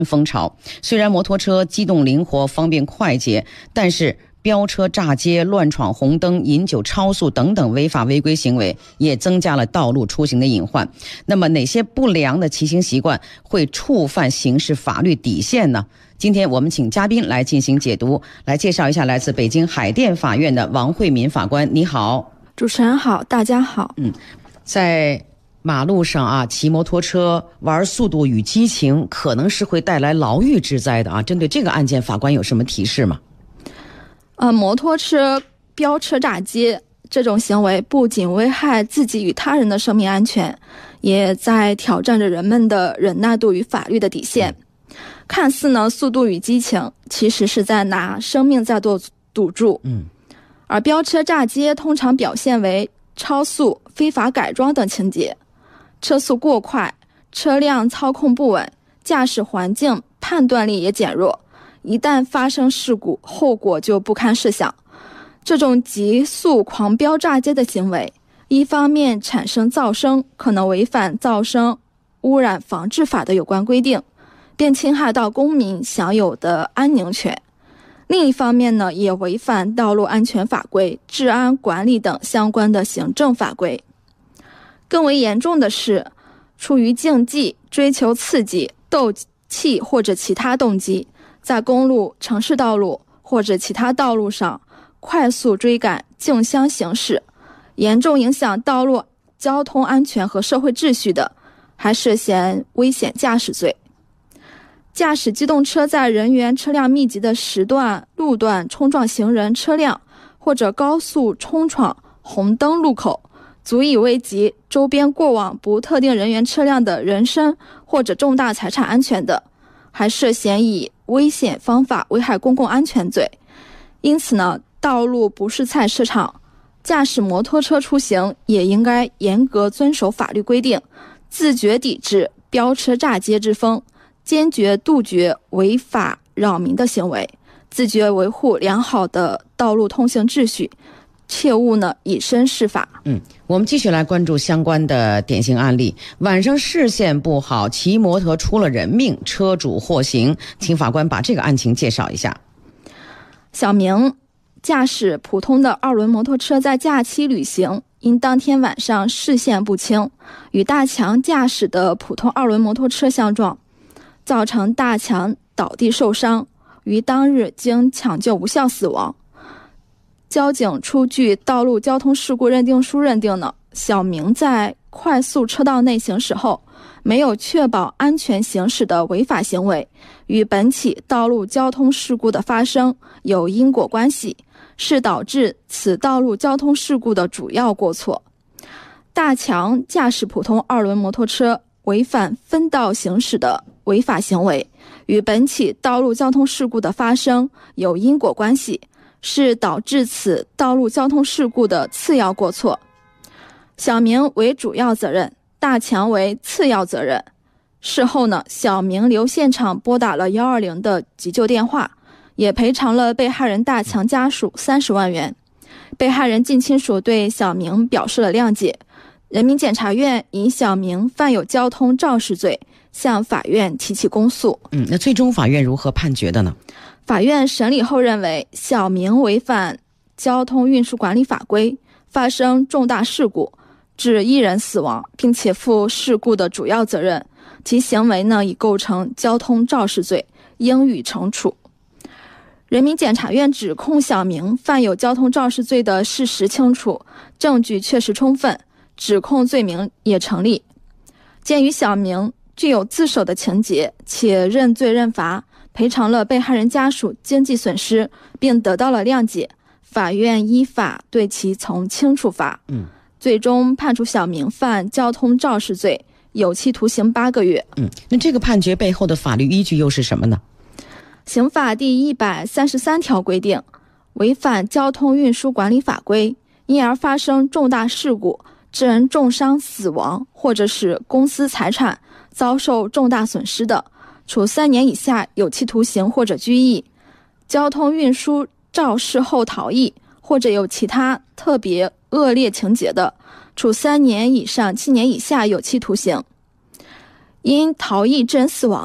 风潮。虽然摩托车机动灵活、方便快捷，但是飙车、炸街、乱闯红灯、饮酒超速等等违法违规行为，也增加了道路出行的隐患。那么，哪些不良的骑行习惯会触犯刑事法律底线呢？今天我们请嘉宾来进行解读，来介绍一下来自北京海淀法院的王慧敏法官。你好。 主持人好，大家好。 在马路上骑摩托车玩速度与激情，可能是会带来牢狱之灾的针对这个案件，法官有什么提示吗？ 摩托车飙车炸街这种行为不仅危害自己与他人的生命安全，也在挑战着人们的忍耐度与法律的底线。看似呢速度与激情，其实是在拿生命在做赌注。而飙车炸街通常表现为超速、非法改装等情节，车速过快，车辆操控不稳，驾驶环境判断力也减弱，一旦发生事故，后果就不堪设想。这种急速狂飙炸街的行为，一方面产生噪声，可能违反噪声污染防治法的有关规定，并侵害到公民享有的安宁权；另一方面呢，也违反道路安全法规、治安管理等相关的行政法规。更为严重的是，出于竞技、追求刺激、斗气或者其他动机，在公路、城市道路或者其他道路上快速追赶、竞相行驶，严重影响道路交通安全和社会秩序的，还涉嫌危险驾驶罪。驾驶机动车在人员车辆密集的时段、路段冲撞行人、车辆，或者高速冲闯红灯路口，足以危及周边过往不特定人员车辆的人身或者重大财产安全的，还涉嫌以危险方法危害公共安全罪。因此呢，道路不是菜市场，驾驶摩托车出行也应该严格遵守法律规定，自觉抵制飙车炸街之风，坚决杜绝违法扰民的行为，自觉维护良好的道路通行秩序，切勿呢以身试法。 我们继续来关注相关的典型案例。晚上视线不好，骑摩托出了人命，车主获刑。请法官把这个案情介绍一下。 小明驾驶普通的二轮摩托车在假期旅行，因当天晚上视线不清，与大强驾驶的普通二轮摩托车相撞，造成大强倒地受伤，于当日经抢救无效死亡。交警出具道路交通事故认定书认定呢，小明在快速车道内行驶后，没有确保安全行驶的违法行为，与本起道路交通事故的发生有因果关系，是导致此道路交通事故的主要过错。大强驾驶普通二轮摩托车违反分道行驶的违法行为，与本起道路交通事故的发生有因果关系，是导致此道路交通事故的次要过错。小明为主要责任，大强为次要责任。事后呢，小明留现场拨打了120的急救电话，也赔偿了被害人大强家属30万元。被害人近亲属对小明表示了谅解。人民检察院以小明犯有交通肇事罪向法院提起公诉。 那最终法院如何判决的呢？ 法院审理后认为，小明违反交通运输管理法规，发生重大事故，致1人死亡，并且负事故的主要责任，其行为呢已构成交通肇事罪，应予惩处。人民检察院指控小明犯有交通肇事罪的事实清楚，证据确实充分，指控罪名也成立。鉴于小明具有自首的情节，且认罪认罚，赔偿了被害人家属经济损失，并得到了谅解，法院依法对其从轻处罚。最终判处小明犯交通肇事罪，有期徒刑8个月。 那这个判决背后的法律依据又是什么呢？ 刑法第133条规定，违反交通运输管理法规，因而发生重大事故，致人重伤死亡，或者使公司财产遭受重大损失的，处3年以下有期徒刑或者拘役；交通运输肇事后逃逸，或者有其他特别恶劣情节的，处3年以上7年以下有期徒刑。因逃逸致人死亡的，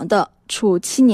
处7年。